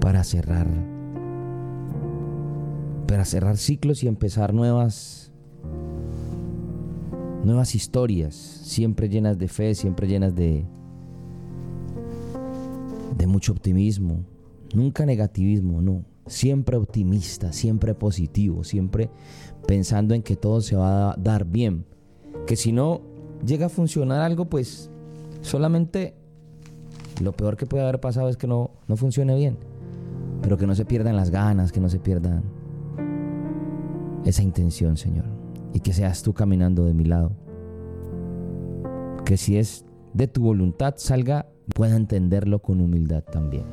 para cerrar ciclos y empezar nuevas historias, siempre llenas de fe, siempre llenas de mucho optimismo, nunca negativismo, no, siempre optimista, siempre positivo, siempre pensando en que todo se va a dar bien, que si no llega a funcionar algo, pues solamente lo peor que puede haber pasado es que no funcione bien, pero que no se pierdan las ganas, que no se pierdan esa intención, Señor, y que seas tú caminando de mi lado, que si es de tu voluntad pueda entenderlo con humildad también.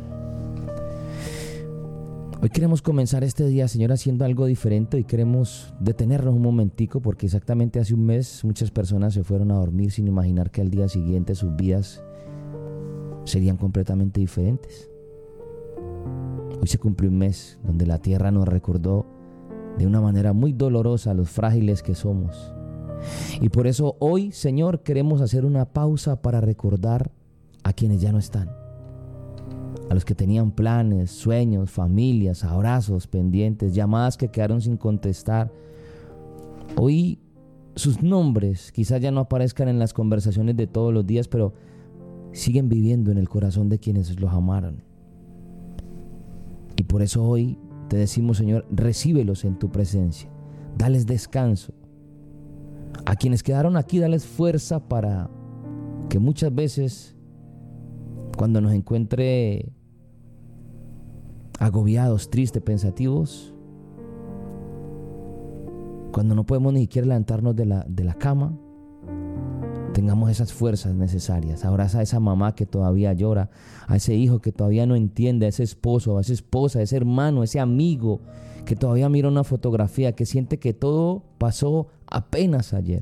Hoy queremos comenzar este día, Señor, haciendo algo diferente y queremos detenernos un momentico porque exactamente hace un mes muchas personas se fueron a dormir sin imaginar que al día siguiente sus vidas serían completamente diferentes. Hoy se cumplió un mes donde la tierra nos recordó de una manera muy dolorosa los frágiles que somos. Y por eso hoy, Señor, queremos hacer una pausa para recordar a quienes ya no están, a los que tenían planes, sueños, familias, abrazos pendientes, llamadas que quedaron sin contestar. Hoy sus nombres quizás ya no aparezcan en las conversaciones de todos los días, pero siguen viviendo en el corazón de quienes los amaron. Y por eso hoy te decimos, Señor, recíbelos en tu presencia, dales descanso. A quienes quedaron aquí, dales fuerza para que muchas veces, cuando nos encuentre agobiados, tristes, pensativos, cuando no podemos ni siquiera levantarnos de la cama, tengamos esas fuerzas necesarias. Abraza a esa mamá que todavía llora, a ese hijo que todavía no entiende, a ese esposo, a esa esposa, a ese hermano, a ese amigo que todavía mira una fotografía, que siente que todo pasó apenas ayer.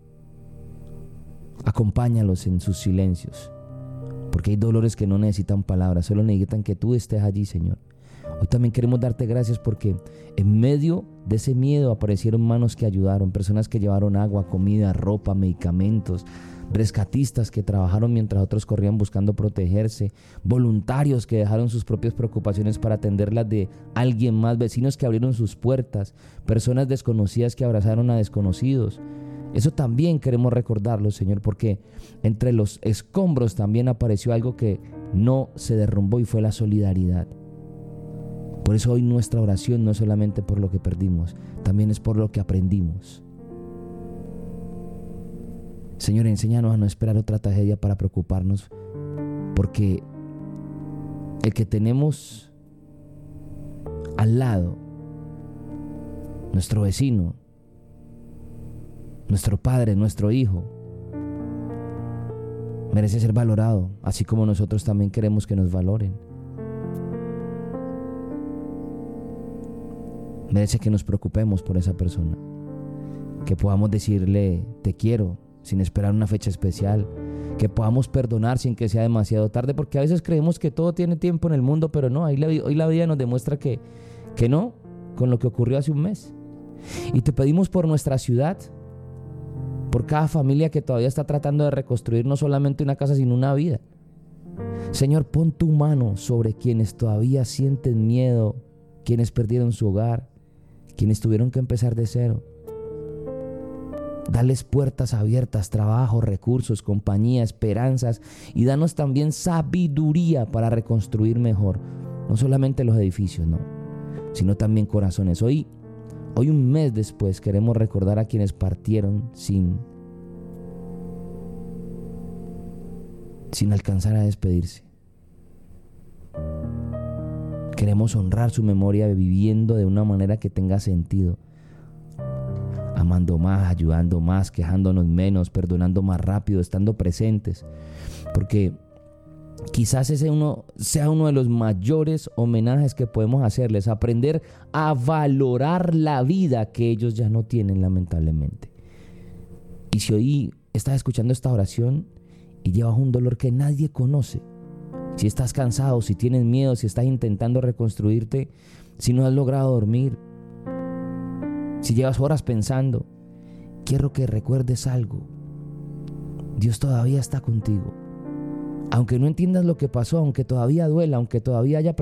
Acompáñalos en sus silencios, porque hay dolores que no necesitan palabras, solo necesitan que tú estés allí, Señor. Hoy también queremos darte gracias porque en medio de ese miedo aparecieron manos que ayudaron, personas que llevaron agua, comida, ropa, medicamentos, rescatistas que trabajaron mientras otros corrían buscando protegerse, voluntarios que dejaron sus propias preocupaciones para atenderlas de alguien más, vecinos que abrieron sus puertas, personas desconocidas que abrazaron a desconocidos. Eso también queremos recordarlo, Señor, porque entre los escombros también apareció algo que no se derrumbó y fue la solidaridad. Por eso hoy nuestra oración no es solamente por lo que perdimos, también es por lo que aprendimos. Señor, enséñanos a no esperar otra tragedia para preocuparnos, porque el que tenemos al lado, nuestro vecino, nuestro padre, nuestro hijo, merece ser valorado, así como nosotros también queremos que nos valoren. Merece que nos preocupemos por esa persona, que podamos decirle te quiero sin esperar una fecha especial, que podamos perdonar sin que sea demasiado tarde, porque a veces creemos que todo tiene tiempo en el mundo, pero no, hoy la vida nos demuestra que no, con lo que ocurrió hace un mes. Y te pedimos por nuestra ciudad, por cada familia que todavía está tratando de reconstruir no solamente una casa, sino una vida. Señor, pon tu mano sobre quienes todavía sienten miedo, quienes perdieron su hogar, quienes tuvieron que empezar de cero. Dales puertas abiertas, trabajo, recursos, compañía, esperanzas, y danos también sabiduría para reconstruir mejor, no solamente los edificios, no, sino también corazones. Hoy un mes después queremos recordar a quienes partieron sin alcanzar a despedirse. Queremos honrar su memoria viviendo de una manera que tenga sentido, amando más, ayudando más, quejándonos menos, perdonando más rápido, estando presentes, porque quizás ese sea uno de los mayores homenajes que podemos hacerles, aprender a valorar la vida que ellos ya no tienen, lamentablemente. Y si hoy estás escuchando esta oración y llevas un dolor que nadie conoce, si estás cansado, si tienes miedo, si estás intentando reconstruirte, si no has logrado dormir, si llevas horas pensando, quiero que recuerdes algo. Dios todavía está contigo. Aunque no entiendas lo que pasó, aunque todavía duela, aunque todavía haya